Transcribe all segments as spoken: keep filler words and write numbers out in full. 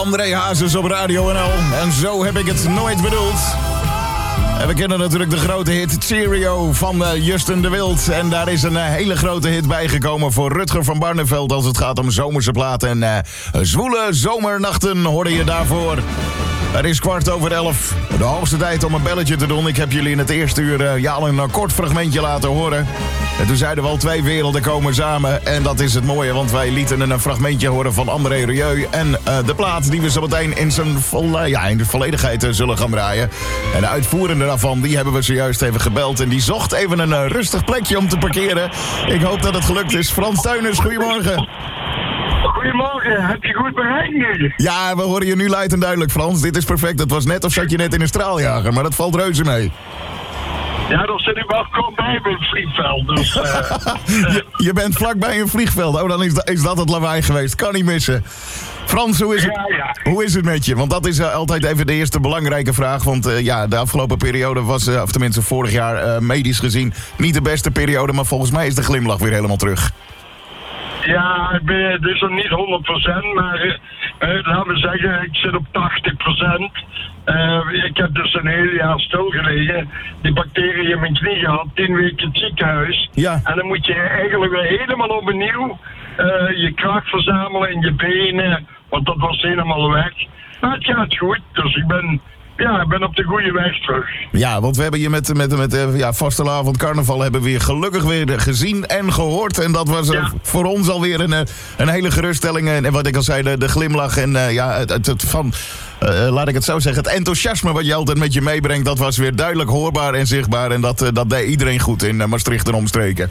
André Hazes op Radio N L. En zo heb ik het nooit bedoeld. En we kennen natuurlijk de grote hit Cheerio van uh, Justin de Wild. En daar is een uh, hele grote hit bijgekomen voor Rutger van Barneveld als het gaat om zomerse platen. En uh, zwoele zomernachten hoorde je daarvoor. Het is kwart over elf. De hoogste tijd om een belletje te doen. Ik heb jullie in het eerste uur uh, ja, al een kort fragmentje laten horen. En toen zeiden we al, twee werelden komen samen. En dat is het mooie, want wij lieten een fragmentje horen van André Rieu. En uh, de plaat die we zo meteen in zijn volle, ja, in de volledigheid uh, zullen gaan draaien. En de uitvoerende daarvan, die hebben we zojuist even gebeld. En die zocht even een uh, rustig plekje om te parkeren. Ik hoop dat het gelukt is. Frans Teuners, goedemorgen. Goedemorgen, heb je goed bereikt nu? Ja, we horen je nu luid en duidelijk, Frans. Dit is perfect. Het was net of zat je net in een straaljager, maar dat valt reuze mee. Ja, dan zit ik wel kort bij bij het vliegveld. Dus, uh, je, je bent vlakbij een vliegveld. Oh, dan is, da- is dat het lawaai geweest. Kan niet missen. Frans, hoe is het, ja, ja. hoe is het met je? Want dat is uh, altijd even de eerste belangrijke vraag. Want uh, ja, de afgelopen periode was, uh, of tenminste vorig jaar uh, medisch gezien, niet de beste periode. Maar volgens mij is de glimlach weer helemaal terug. Ja, ik ben, het is nog niet honderd procent, maar uh, uh, laten we zeggen, ik zit op tachtig procent. Uh, ik heb dus een heel jaar stilgelegen. Die bacteriën in mijn knie gehad, tien weken in het ziekenhuis. Ja. En dan moet je eigenlijk weer helemaal opnieuw uh, je kracht verzamelen in je benen, want dat was helemaal weg. Maar het gaat goed, dus ik ben, ja, ik ben op de goede weg terug. Ja, want we hebben je met, met, met uh, ja, vastelavond carnaval hebben we weer gelukkig weer gezien en gehoord. En dat was uh, Ja. voor ons alweer een, uh, een hele geruststelling. En, en wat ik al zei, de, de glimlach en uh, ja, het, het, het van, uh, laat ik het zo zeggen, het enthousiasme wat je altijd met je meebrengt, dat was weer duidelijk hoorbaar en zichtbaar. En dat, uh, dat deed iedereen goed in uh, Maastricht en omstreken.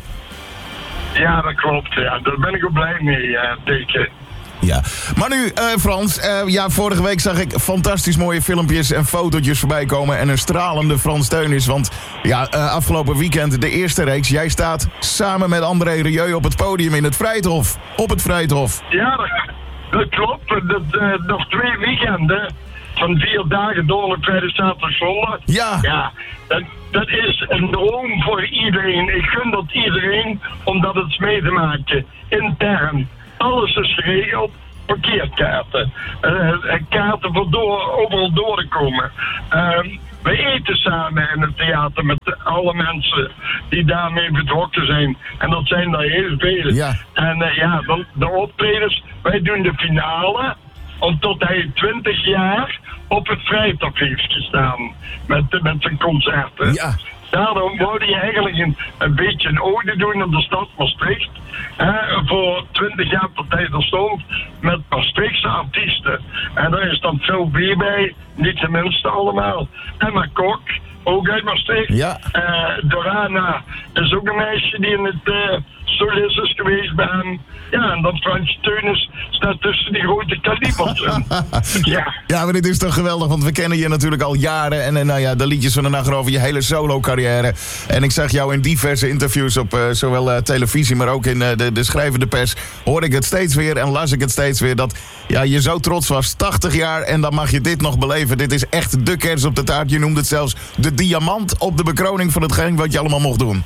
Ja, dat klopt. Ja. Daar ben ik ook blij mee, uh, teken. Ja, maar nu uh, Frans, uh, ja, vorige week zag ik fantastisch mooie filmpjes en fotootjes voorbij komen en een stralende Frans Teuners. Want ja, uh, afgelopen weekend de eerste reeks, jij staat samen met André Rieu op het podium in het Vrijthof. Op het Vrijthof. Ja, dat, dat klopt. Dat, uh, nog twee weekenden van vier dagen, donderdag, vrijdag, zaterdag, zondag. Ja. Ja, dat, dat is een droom voor iedereen. Ik gun dat iedereen om dat eens mee te maken. Intern. Alles is geregeld. Parkeerkaarten. Uh, kaarten voor door, overal door te komen. Uh, we eten samen in het theater met alle mensen die daarmee betrokken zijn. En dat zijn er heel veel. Ja. En uh, ja, de, de optredens, wij doen de finale. Omdat hij twintig jaar op het Vrijthof heeft gestaan. Met, met zijn concerten. Ja. Daarom wilde je eigenlijk een, een beetje een ode doen aan de stad Maastricht. Eh, voor twintig jaar dat hij er stond met Maastrichtse artiesten. En daar is dan Phil B bij, niet de minste allemaal. Emma Kok, ook uit Maastricht. Ja. Uh, Dorana is ook een meisje die in het uh, solist is geweest bij hem. Ja, en dan Frans Teuners staat tussen die grote kalibers. Ja. Ja, maar dit is toch geweldig, want we kennen je natuurlijk al jaren. En, en nou ja, de liedjes van de nacht over je hele solo-carrière. En ik zag jou in diverse interviews op uh, zowel uh, televisie, maar ook in uh, de, de schrijvende pers. Hoorde ik het steeds weer en las ik het steeds weer. Dat ja, je zo trots was, tachtig jaar en dan mag je dit nog beleven. Dit is echt de kers op de taart. Je noemde het zelfs de diamant op de bekroning van hetgeen wat je allemaal mocht doen.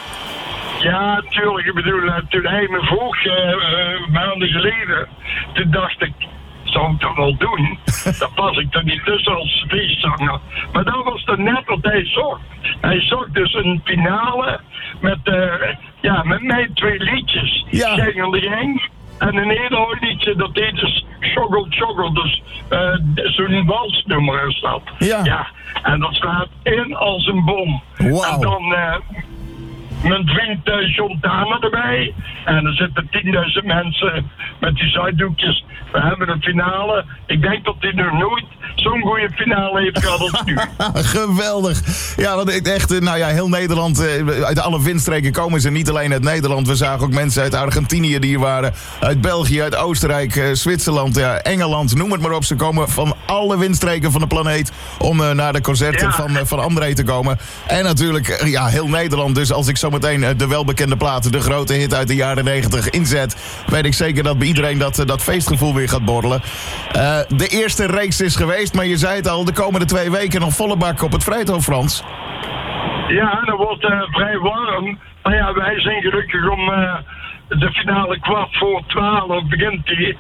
Ja, tuurlijk. Ik bedoel, uh, toen hij me vroeg, uh, uh, maanden geleden, toen dacht ik, zou ik dat wel doen? Dan pas ik er niet tussen als feestzanger. Maar dat was dan net wat hij zocht. Hij zocht dus een finale met, uh, ja, met mijn twee liedjes. Ja. Gang on the Gang. En een heel oud liedje, dat heet dus Choggle Choggle. Dus uh, zo'n walsnummer is dat. Ja. Ja. En dat staat in als een bom. Wauw. En dan... Uh, mijn vriend uh, John Dana erbij. En er zitten tienduizend mensen met die zijdoekjes. We hebben een finale. Ik denk dat hij nog nooit zo'n goede finale heeft gehad als nu. Geweldig. Ja, want ik echt, nou ja, heel Nederland, uit alle windstreken komen ze. Niet alleen uit Nederland. We zagen ook mensen uit Argentinië die hier waren. Uit België, uit Oostenrijk, Zwitserland, ja, Engeland, noem het maar op. Ze komen van alle windstreken van de planeet om uh, naar de concerten Ja. van, uh, van André te komen. En natuurlijk, ja, heel Nederland. Dus als ik zo meteen uh, de welbekende platen, de grote hit uit de jaren negentig inzet, weet ik zeker dat bij iedereen dat, uh, dat feestgevoel weer gaat borrelen. Uh, de eerste reeks is geweest, maar je zei het al, de komende twee weken nog volle bak op het Vrijthof, Frans. Ja, dat wordt uh, vrij warm. Maar ja, wij zijn gelukkig om uh, de finale kwart voor twaalf begint die.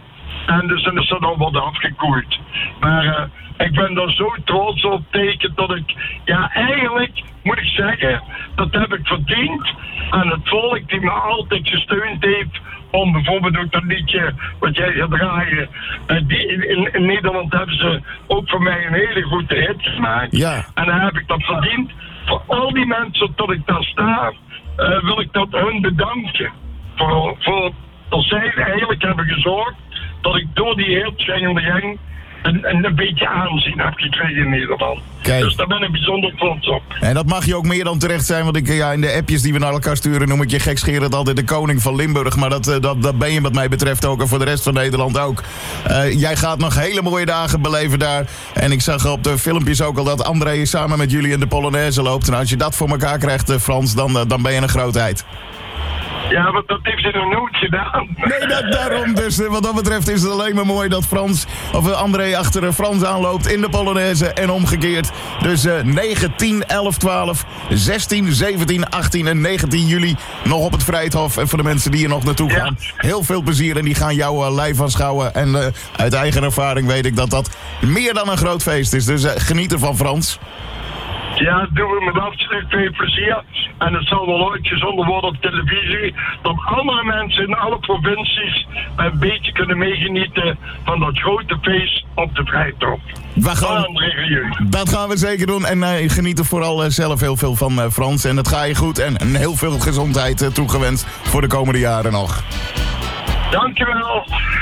En dus dan is dat al wat afgekoeld. Maar uh, ik ben er zo trots op tegen dat ik, ja eigenlijk moet ik zeggen, dat heb ik verdiend aan het volk die me altijd gesteund heeft. Om bijvoorbeeld ook dat liedje wat jij gaat draaien. Uh, die, in, in Nederland hebben ze ook voor mij een hele goede hit gemaakt. Ja. En dan heb ik dat verdiend. Voor al die mensen dat ik daar sta, uh, wil ik dat hun bedanken. Voor, voor dat zij eigenlijk hebben gezorgd dat ik door die hit Zingende Gang een, een beetje aanzien heb gekregen in Nederland. Kijk. Dus daar ben ik bijzonder trots op. En dat mag je ook meer dan terecht zijn, want ik, ja, in de appjes die we naar elkaar sturen noem ik je gekscherend altijd de koning van Limburg. Maar dat, dat, dat ben je wat mij betreft ook en voor de rest van Nederland ook. Uh, jij gaat nog hele mooie dagen beleven daar. En ik zag op de filmpjes ook al dat André samen met jullie in de Polonaise loopt. En als je dat voor elkaar krijgt, Frans, dan, dan ben je een grootheid. Ja, want dat heeft ze nog nooit gedaan. Nee, dat, daarom dus. Wat dat betreft is het alleen maar mooi dat Frans, of André achter Frans aanloopt in de Polonaise en omgekeerd. Dus uh, negen, tien, elf, twaalf, zestien, zeventien, achttien en negentien juli nog op het Vrijthof. En voor de mensen die er nog naartoe gaan, ja. Heel veel plezier en die gaan jou uh, live aanschouwen. En uh, uit eigen ervaring weet ik dat dat meer dan een groot feest is. Dus uh, geniet ervan, Frans. Ja, dat doen we met absoluut veel plezier. En het zal wel ooit gezonden worden op televisie. Dat andere mensen in alle provincies een beetje kunnen meegenieten van dat grote feest op de Vrijthof. We gaan, dat gaan we zeker doen. En uh, geniet er vooral uh, zelf heel veel van, uh, Frans. En het ga je goed. En, en heel veel gezondheid uh, toegewenst voor de komende jaren nog. Dankjewel.